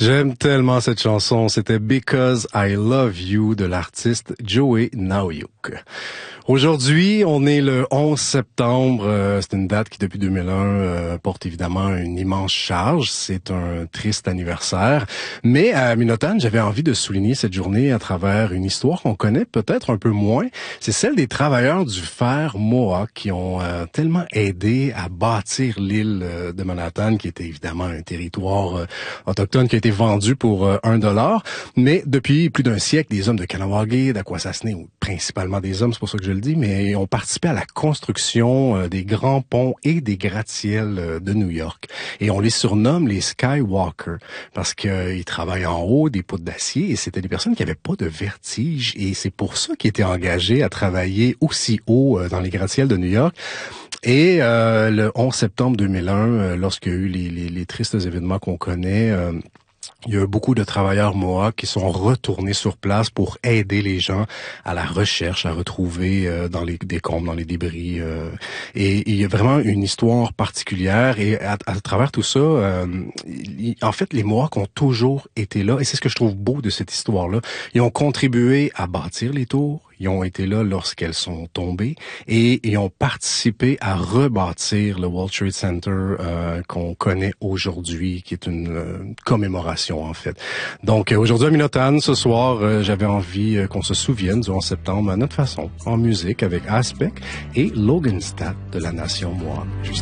J'aime tellement cette chanson. C'était Because I Love You de l'artiste Joey Naoyuk. Aujourd'hui, on est le 11 septembre. C'est une date qui, depuis 2001, porte évidemment une immense charge. C'est un triste anniversaire. Mais à Minotane, j'avais envie de souligner cette journée à travers une histoire qu'on connaît peut-être un peu moins. C'est celle des travailleurs du fer Mohawk qui ont tellement aidé à bâtir l'île de Manhattan, qui était évidemment un territoire autochtone qui a été vendu pour $1. Mais depuis plus d'un siècle, des hommes de Kanawagé, d'Akwesasne, ou principalement des hommes, c'est pour ça que je le dis, mais ont participé à la construction des grands ponts et des gratte-ciels de New York. Et on les surnomme les Skywalkers parce qu'ils travaillent en haut des poutres d'acier et c'était des personnes qui n'avaient pas de vertige et c'est pour ça qu'ils étaient engagés à travailler aussi haut dans les gratte-ciels de New York. Et le 11 septembre 2001, lorsqu'il y a eu les tristes événements qu'on connaît, il y a eu beaucoup de travailleurs Mohawks qui sont retournés sur place pour aider les gens à la recherche, à retrouver dans les décombres, dans les débris. Et il y a vraiment une histoire particulière. Et à travers tout ça, en fait, les Mohawks ont toujours été là. Et c'est ce que je trouve beau de cette histoire-là. Ils ont contribué à bâtir les tours. Ils ont été là lorsqu'elles sont tombées et ils ont participé à rebâtir le World Trade Center qu'on connaît aujourd'hui, qui est une commémoration en fait. Donc aujourd'hui à Minotane, ce soir, j'avais envie qu'on se souvienne du 11 septembre à notre façon, en musique avec Aspect et Logan Stat de la nation Mohawk.